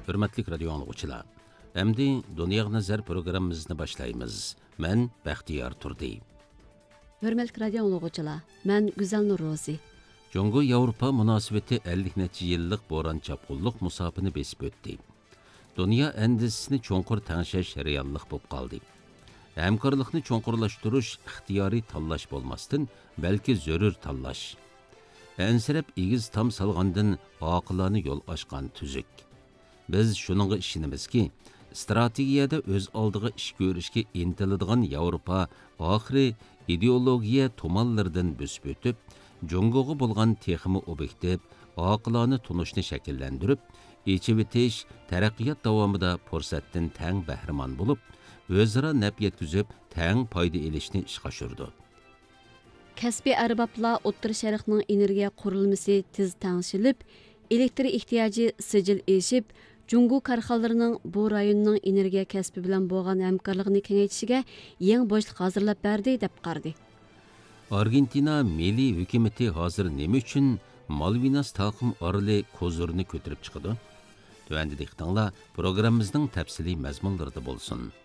Hürmetlik radio anlıqçılar. Əmdi Dünya Nazar programımızını başlayımız. Mən Bəxtiyar Turdi. Hürmetlik radio anlıqçılar. Mən Güzel Nur Rozi. Jongo Avrupa münasibeti 50 neçə yıllık boran çapqınlıq musabını besib ötdi. Dünya əndisini çonqur təngşəş reallıq bo'lib qaldı. Həmkarlıqni çonqurlaşdırış ixtiyari tanlash bolmasdan, balki zörür tanlash. Ənsirəb egiz tam salğandan aqilani yol açqan tüzük. Biz şununğa işinimizki, strategiyada öz aldığı iş görüşke intiladigan Avrupa ahiri ideologiya tumanlardan büsüp ötüp, Jongo'ga bo'lgan texmi obyektiv, aqilani tunishni shakllantirib, echivitish taraqqiyot davomida fursatdan tang bahramon bo'lib, o'zaro naf yetkazib, tang foyda elishni ishga oshirdi. Kasbiy arboblar O'rta Sharqning energiya qurilmasi tez tangshilib, elektr ehtiyoji sijil eshib, Jungo korxonalarining bu rayonning energiya kasbi bilan bo'lgan hamkorligini kengaytishiga yangi boshliq hozirlab berdi deb qardi. Argentina milliy hukumati hozir nima uchun Malvinas taqim orli ko'zurni ko'tarib chiqadi? Tövəndi diqqətinizlə proqramımızın təfsili məzmunlarında bolsun.